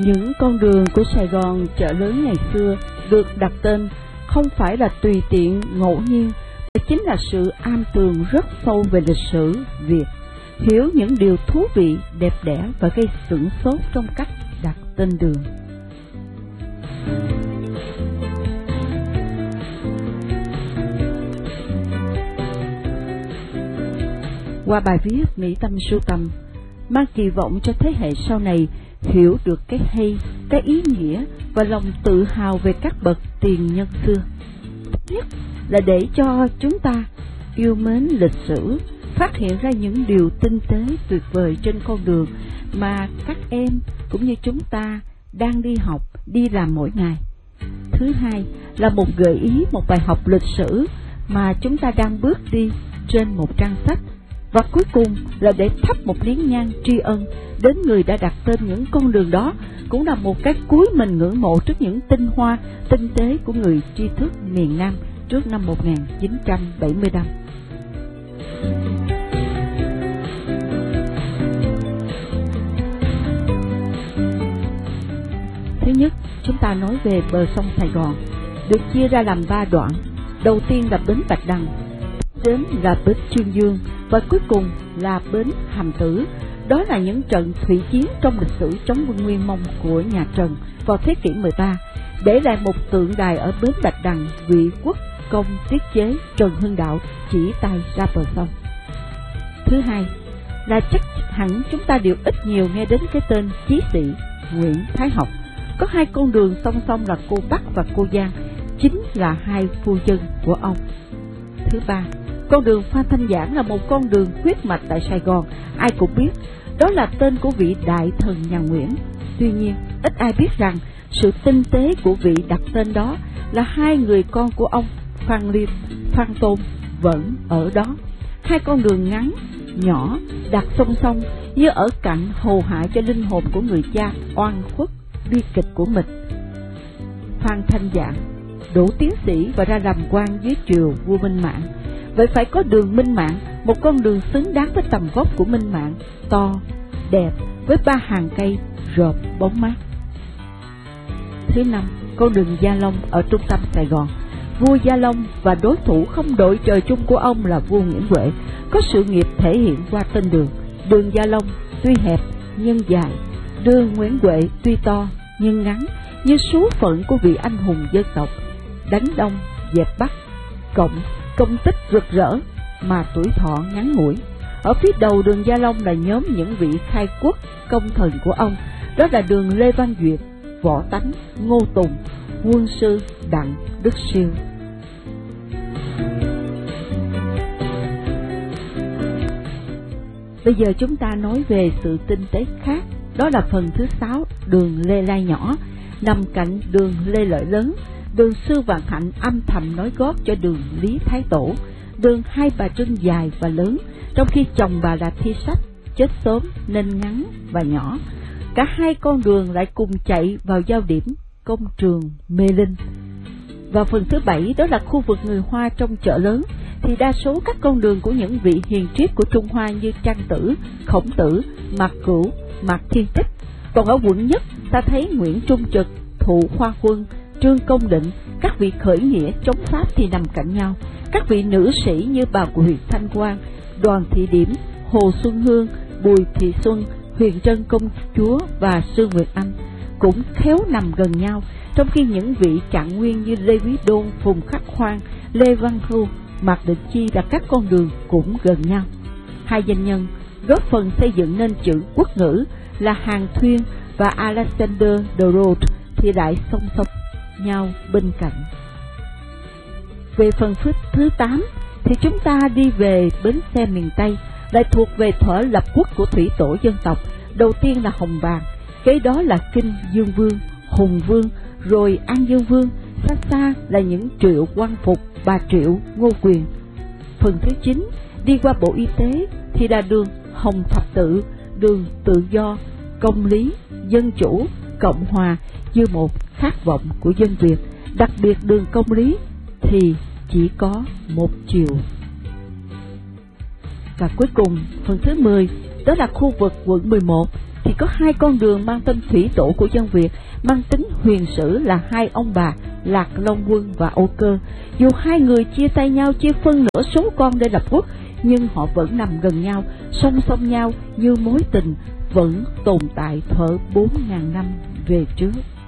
Những con đường của Sài Gòn chợ lớn ngày xưa được đặt tên không phải là tùy tiện ngẫu nhiên, mà chính là sự am tường rất sâu về lịch sử Việt, hiểu những điều thú vị, đẹp đẽ và gây sửng sốt trong cách đặt tên đường. Qua bài viết Mỹ Tâm sưu tầm, mang kỳ vọng cho thế hệ sau này hiểu được cái hay, cái ý nghĩa và lòng tự hào về các bậc tiền nhân xưa. Nhất là để cho chúng ta yêu mến lịch sử, phát hiện ra những điều tinh tế tuyệt vời trên con đường mà các em cũng như chúng ta đang đi học, đi làm mỗi ngày. Thứ hai là một gợi ý, một bài học lịch sử mà chúng ta đang bước đi trên một trang sách. Và cuối cùng là để thắp một nén nhang tri ân đến người đã đặt tên những con đường đó, cũng là một cái cúi mình ngưỡng mộ trước những tinh hoa, tinh tế của người tri thức miền Nam trước năm 1975. Thứ nhất, chúng ta nói về bờ sông Sài Gòn, được chia ra làm 3 đoạn. Đầu tiên là bến Bạch Đằng, đến là bến Chương Dương và cuối cùng là bến Hàm Tử. Đó là những trận thủy chiến trong lịch sử chống quân Nguyên Mông của nhà Trần vào thế kỷ 13, để lại một tượng đài ở bến Bạch Đằng vị quốc công tiết chế Trần Hưng Đạo chỉ tay ra bờ sông. Thứ hai là chắc hẳn chúng ta đều ít nhiều nghe đến cái tên chí sĩ Nguyễn Thái Học. Có 2 con đường song song là cô Bắc và cô Giang, chính là 2 phu nhân của ông. Thứ ba, con đường Phan Thanh Giản là một con đường huyết mạch tại Sài Gòn, ai cũng biết, đó là tên của vị đại thần nhà Nguyễn. Tuy nhiên, ít ai biết rằng sự tinh tế của vị đặt tên đó là 2 người con của ông Phan Liêm, Phan Tôn vẫn ở đó. 2 con đường ngắn, nhỏ, đặt song song như ở cạnh hầu hạ cho linh hồn của người cha oan khuất bi kịch của mình. Phan Thanh Giản đỗ tiến sĩ và ra làm quan dưới triều vua Minh Mạng. Vậy phải có đường Minh Mạng, một con đường xứng đáng với tầm vóc của Minh Mạng, to, đẹp, với 3 hàng cây rợp bóng mát. Thứ năm, con đường Gia Long ở trung tâm Sài Gòn. Vua Gia Long và đối thủ không đội trời chung của ông là vua Nguyễn Huệ có sự nghiệp thể hiện qua tên đường. Đường Gia Long tuy hẹp nhưng dài, đường Nguyễn Huệ tuy to nhưng ngắn, như số phận của vị anh hùng dân tộc, đánh Đông dẹp Bắc, cộng công tích rực rỡ mà tuổi thọ ngắn ngủi. Ở phía đầu đường Gia Long là nhóm những vị khai quốc công thần của ông, đó là đường Lê Văn Duyệt, Võ Tánh, Ngô Tùng, quân sư Đặng Đức Siêu. Bây giờ chúng ta nói về sự tinh tế khác, đó là phần thứ 6, đường Lê Lai nhỏ, nằm cạnh đường Lê Lợi lớn. Đường Sư Vạn Hạnh âm thầm nói gót cho đường Lý Thái Tổ. Đường Hai Bà Trưng dài và lớn, trong khi chồng bà là thi sách, chết sớm nên ngắn và nhỏ. Cả 2 con đường lại cùng chạy vào giao điểm công trường Mê Linh. Và phần thứ 7, đó là khu vực người Hoa trong chợ lớn, thì đa số các con đường của những vị hiền triết của Trung Hoa như Trang Tử, Khổng Tử, Mạc Cửu, Mạc Thiên Tích. Còn ở quận Nhất, ta thấy Nguyễn Trung Trực, Thụ Hoa Quân, Trương Công Định, các vị khởi nghĩa chống Pháp thì nằm cạnh nhau. Các vị nữ sĩ như bà Huyện Thanh Quang, Đoàn Thị Điểm, Hồ Xuân Hương, Bùi Thị Xuân, Huyền Trân Công Chúa và Sương Nguyệt Anh cũng khéo nằm gần nhau, trong khi những vị trạng nguyên như Lê Quý Đôn, Phùng Khắc Khoan, Lê Văn Hưu, Mạc Định Chi là các con đường cũng gần nhau. 2 danh nhân góp phần xây dựng nên chữ quốc ngữ là Hàn Thuyên và Alexander de Rhodes thì lại song song nhau bên cạnh. Về phần thứ 8 thì chúng ta đi về bến xe miền Tây, lại thuộc về thuở lập quốc của thủy tổ dân tộc. Đầu tiên là Hồng Bàng, kế đó là Kinh Dương Vương, Hùng Vương, rồi An Dương Vương, xa xa là những Triệu Quang Phục, Bà Triệu, Ngô Quyền. Phần thứ 9 đi qua Bộ Y tế thì là đường Hồng Thập Tự, đường Tự Do, Công lý, Dân chủ, Cộng hòa như một khát vọng của dân Việt. Đặc biệt đường Công lý thì chỉ có một chiều. Và cuối cùng, phần thứ 10, đó là khu vực quận 11, thì có 2 con đường mang tên thủy tổ của dân Việt, mang tính huyền sử là hai ông bà Lạc Long Quân và Âu Cơ. Dù hai người chia tay nhau, chia phân nửa số con để lập quốc, nhưng họ vẫn nằm gần nhau, song song nhau như mối tình vẫn tồn tại thuở 4.000 năm về trước.